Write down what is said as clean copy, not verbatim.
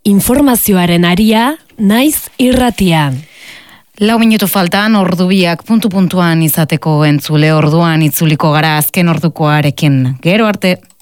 informazioaren aria, naiz irratia. 4 minutu faltan ordubiak puntu-puntuan izateko entzule orduan itzuliko gara azken ordukoarekin. Gero arte.